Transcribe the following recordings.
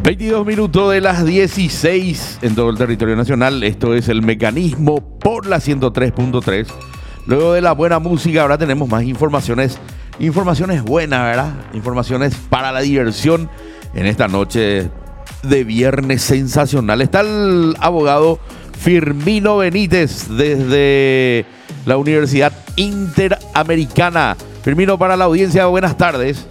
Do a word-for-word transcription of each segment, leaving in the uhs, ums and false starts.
veintidós minutos de las dieciséis en todo el territorio nacional. Esto es El Mecanismo por la ciento tres punto tres. Luego de la buena música, ahora tenemos más informaciones. Informaciones buenas, ¿verdad? Informaciones para la diversión en esta noche de viernes sensacional. Está el abogado Firmino Benítez desde la Universidad Interamericana. Firmino, para la audiencia, buenas tardes.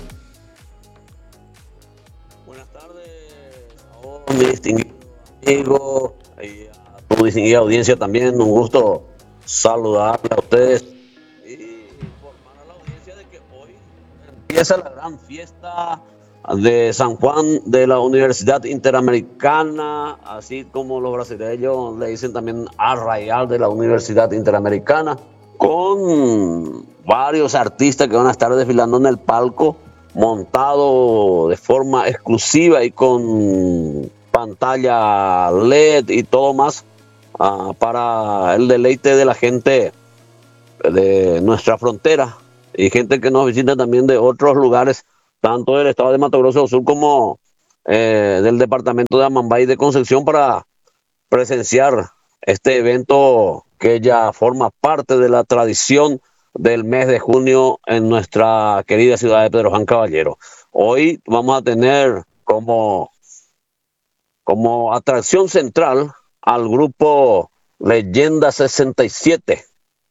Buenas tardes a vos, mi distinguido amigo, y a tu distinguida audiencia también. Un gusto saludarle a ustedes y informar a la audiencia de que hoy empieza la gran fiesta de San Juan de la Universidad Interamericana, así como los brasileños le dicen también Arraial de la Universidad Interamericana, con varios artistas que van a estar desfilando en el palco, montado de forma exclusiva y con pantalla L E D y todo más, uh, para el deleite de la gente de nuestra frontera y gente que nos visita también de otros lugares, tanto del estado de Mato Grosso do Sul como eh, del departamento de Amambay y de Concepción, para presenciar este evento que ya forma parte de la tradición del mes de junio en nuestra querida ciudad de Pedro Juan Caballero. Hoy vamos a tener como, como atracción central al grupo Leyenda sesenta y siete,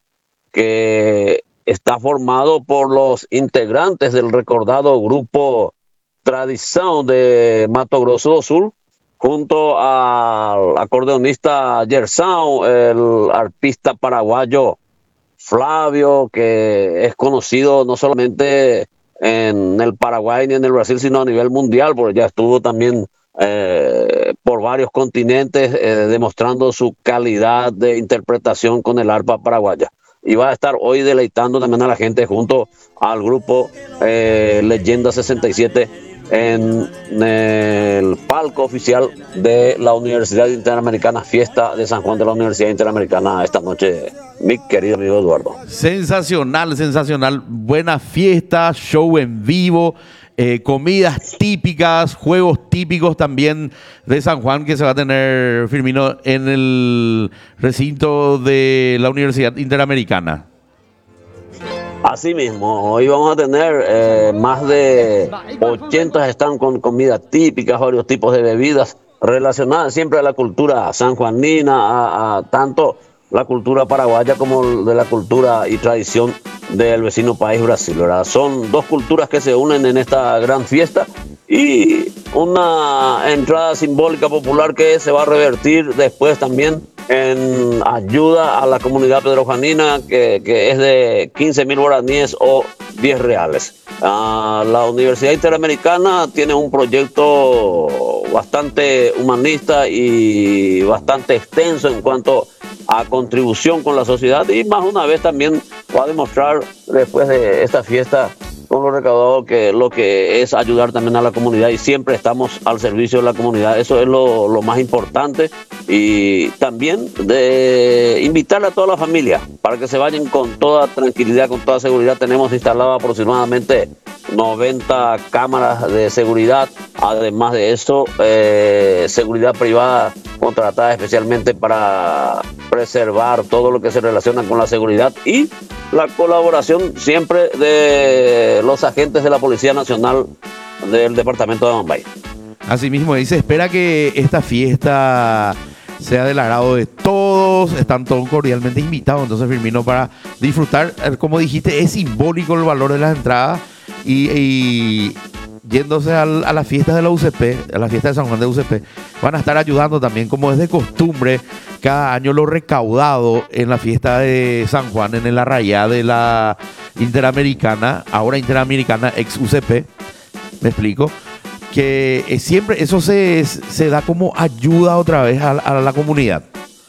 que está formado por los integrantes del recordado grupo Tradición de Mato Grosso do Sul, junto al acordeonista Gersão, el arpista paraguayo Flavio, que es conocido no solamente en el Paraguay ni en el Brasil, sino a nivel mundial, porque ya estuvo también eh, por varios continentes eh, demostrando su calidad de interpretación con el arpa paraguaya. Y va a estar hoy deleitando también a la gente junto al grupo eh, Leyenda sesenta y siete en el palco oficial de la Universidad Interamericana, fiesta de San Juan de la Universidad Interamericana esta noche, mi querido amigo Eduardo. Sensacional, sensacional. Buena fiesta, show en vivo, eh, comidas típicas, juegos típicos también de San Juan, que se va a tener, Firmino, en el recinto de la Universidad Interamericana. Así mismo, hoy vamos a tener eh, más de ochenta están con comidas típicas, varios tipos de bebidas relacionadas siempre a la cultura sanjuanina, a, a tanto la cultura paraguaya como de la cultura y tradición del vecino país Brasil, ¿verdad? Son dos culturas que se unen en esta gran fiesta y una entrada simbólica popular que se va a revertir después también en ayuda a la comunidad pedrojuanina, que, que es de quince mil guaraníes o diez reales. Uh, la Universidad Interamericana tiene un proyecto bastante humanista y bastante extenso en cuanto a contribución con la sociedad, y más una vez también va a demostrar después de esta fiesta con lo recaudado que lo que es ayudar también a la comunidad, y siempre estamos al servicio de la comunidad. Eso es lo, lo más importante, y también de invitar a toda la familia para que se vayan con toda tranquilidad, con toda seguridad. Tenemos instalado aproximadamente noventa cámaras de seguridad, además de eso eh, seguridad privada contratada especialmente para preservar todo lo que se relaciona con la seguridad, y la colaboración siempre de los agentes de la Policía Nacional del departamento de Amambay. Asimismo, dice, espera que esta fiesta sea del agrado de todos, están todos cordialmente invitados. Entonces, Firmino, para disfrutar, como dijiste, es simbólico el valor de las entradas, y, y yéndose al, a las fiestas de la U C P, a la fiesta de San Juan de U C P, van a estar ayudando también, como es de costumbre, cada año lo recaudado en la fiesta de San Juan, en el arrayá de la Interamericana, ahora Interamericana, ex U C P, me explico, que eh, siempre eso se, se da como ayuda otra vez a, a la comunidad.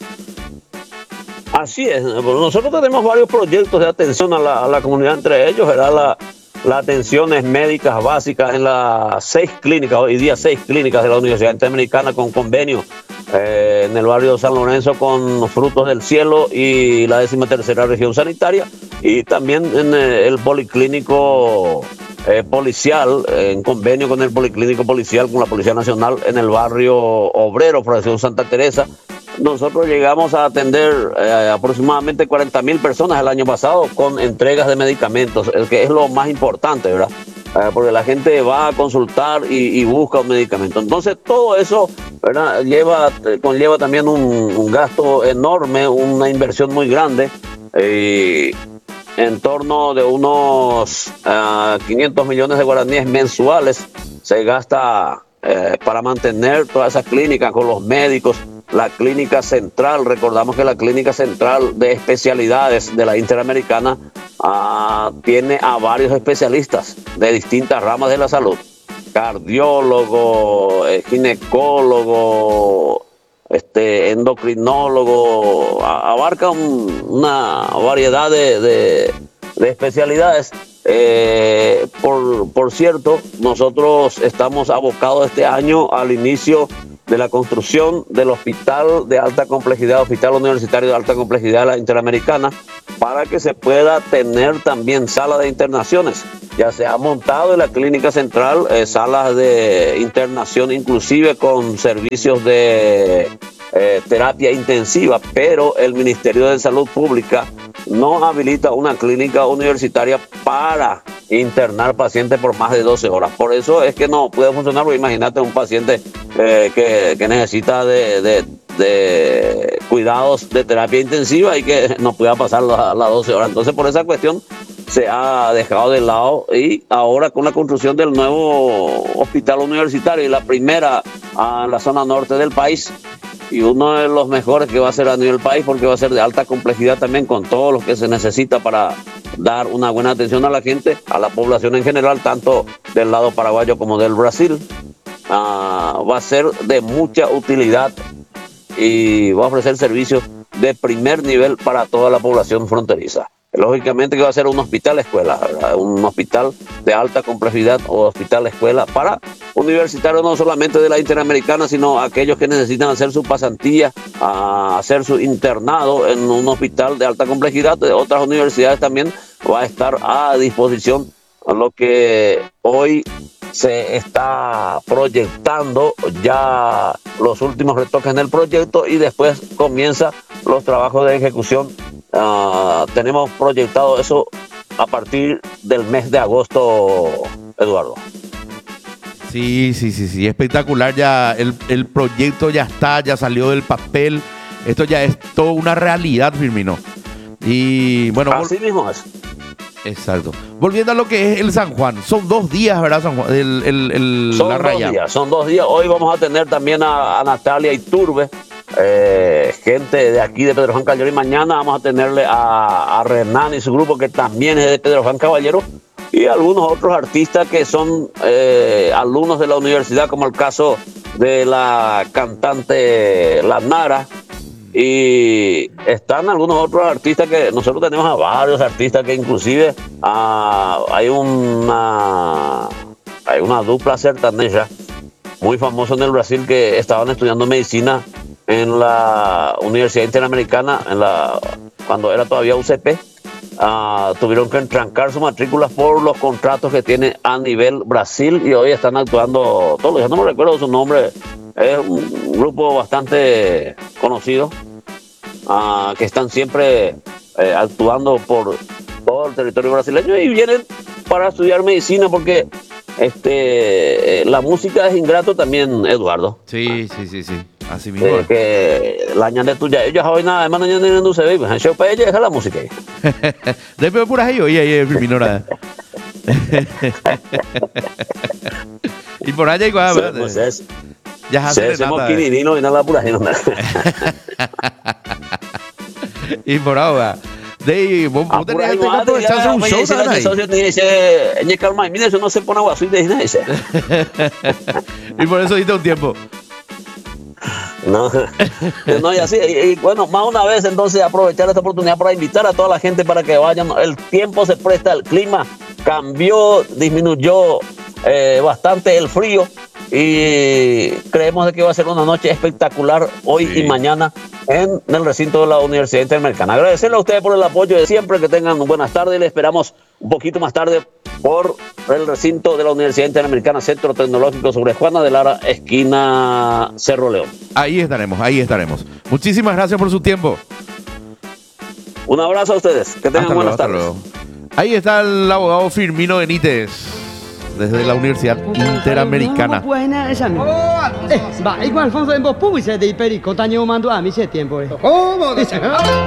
Así es, nosotros tenemos varios proyectos de atención a la, a la comunidad, entre ellos era la las atenciones médicas básicas en las seis clínicas, hoy día seis clínicas de la Universidad Interamericana, con convenio eh, en el barrio de San Lorenzo con Frutos del Cielo y la décima tercera región sanitaria, y también en el policlínico eh, policial, eh, en convenio con el Policlínico Policial, con la Policía Nacional en el barrio obrero, Fracción Santa Teresa. Nosotros llegamos a atender eh, aproximadamente cuarenta mil personas el año pasado con entregas de medicamentos, el que es lo más importante, ¿verdad? Eh, porque la gente va a consultar y, y busca un medicamento. Entonces todo eso, ¿verdad? Lleva, conlleva también un, un gasto enorme, una inversión muy grande, eh, en torno de unos uh, quinientos millones de guaraníes mensuales se gasta eh, para mantener todas esas clínicas con los médicos. La clínica central, recordamos que la clínica central de especialidades de la Interamericana uh, tiene a varios especialistas de distintas ramas de la salud, cardiólogo, eh, ginecólogo, este, endocrinólogo, a, abarca un, una variedad de, de, de especialidades. Eh, por, por cierto, nosotros estamos abocados este año al inicio de la construcción del hospital de alta complejidad, hospital universitario de alta complejidad de la Interamericana, para que se pueda tener también sala de internaciones. Ya se ha montado en la clínica central eh, salas de internación, inclusive con servicios de eh, terapia intensiva, pero el Ministerio de Salud Pública no habilita una clínica universitaria para internar pacientes por más de doce horas. Por eso es que no puede funcionar, porque imagínate un paciente eh, que, que necesita de, de, de cuidados de terapia intensiva y que no pueda pasar las la doce horas. Entonces, por esa cuestión se ha dejado de lado, y ahora con la construcción del nuevo hospital universitario y la primera en la zona norte del país, y uno de los mejores que va a ser a nivel país, porque va a ser de alta complejidad también, con todo lo que se necesita para dar una buena atención a la gente, a la población en general, tanto del lado paraguayo como del Brasil. Uh, va a ser de mucha utilidad y va a ofrecer servicios de primer nivel para toda la población fronteriza. Lógicamente que va a ser un hospital escuela, ¿verdad? Un hospital de alta complejidad o hospital escuela para universitarios, no solamente de la Interamericana, sino aquellos que necesitan hacer su pasantía, a hacer su internado en un hospital de alta complejidad de otras universidades. También va a estar a disposición, a lo que hoy se está proyectando ya los últimos retoques en el proyecto, y después comienza los trabajos de ejecución. Uh, tenemos proyectado eso a partir del mes de agosto, Eduardo. Sí, sí, sí, sí, espectacular. Ya el, el proyecto ya está, ya salió del papel. Esto ya es toda una realidad, Firmino. Y bueno, así mismo es. Exacto. Volviendo a lo que es el San Juan, son dos días, ¿verdad, San Juan? El, el, el, son la dos raya. días, son dos días. Hoy vamos a tener también a, a Natalia Iturbe, eh, gente de aquí de Pedro Juan Caballero, y mañana vamos a tenerle a, a Renan y su grupo, que también es de Pedro Juan Caballero, y algunos otros artistas que son eh, alumnos de la universidad, como el caso de la cantante La Nara. Y están algunos otros artistas que nosotros tenemos a varios artistas que inclusive uh, hay una hay una dupla sertaneja muy famosa en el Brasil, que estaban estudiando medicina en la Universidad Interamericana, en la cuando era todavía U C P. Uh, tuvieron que entrancar sus matrículas por los contratos que tiene a nivel Brasil, y hoy están actuando todos. Yo no me recuerdo su nombre. Es un grupo bastante conocido, uh, que están siempre eh, actuando por todo el territorio brasileño, y vienen para estudiar medicina, porque este eh, la música es ingrato también, Eduardo. Sí, sí, sí, sí. Así mismo. Eh, que la ñande tuya, ellos hoy nada más ñande no se ve, yo para ellos deja la música ahí. Después por ahí, oye, oye, Firmino. Y por allá igual, ¿verdad? Pues es. Ya se hacemos quirinino y nada pura gente. Y por ahora, de vos Ah, tenés por que ahí, aprovechar ya, un ya, show, ya, ¿sabes? ya, ahí? socio te dice, "Ñe, calma, mira, eso no se pone agua suite", dice. Y por eso diste un tiempo. No, no, y así, y, y bueno, más una vez entonces aprovechar esta oportunidad para invitar a toda la gente para que vayan. El tiempo se presta, el clima cambió, disminuyó eh, bastante el frío, y creemos de que va a ser una noche espectacular hoy Sí. y mañana en el recinto de la Universidad Interamericana. Agradecerle a ustedes por el apoyo de siempre, que tengan buenas tardes y les esperamos un poquito más tarde por el recinto de la Universidad Interamericana, Centro Tecnológico sobre Juana de Lara, esquina Cerro León. Ahí estaremos, ahí estaremos. Muchísimas gracias por su tiempo. Un abrazo a ustedes, que tengan Hasta luego, buenas hasta tardes. luego. Ahí está el abogado Firmino Benítez, desde la Universidad Interamericana. Buena esa misma. Eh, va, igual Alfonso en vos públice de Iperico, taño mando a mi ese tiempo. ¿Cómo?